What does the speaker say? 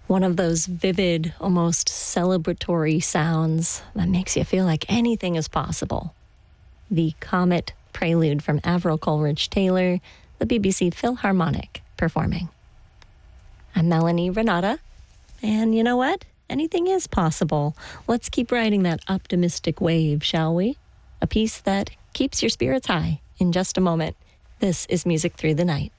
One of those vivid, almost celebratory sounds that makes you feel like anything is possible. The Comet Prelude from Avril Coleridge Taylor, the BBC Philharmonic performing. I'm Melanie Renata, and you know what? Anything is possible. Let's keep riding that optimistic wave, shall we? A piece that keeps your spirits high in just a moment. This is Music Through the Night.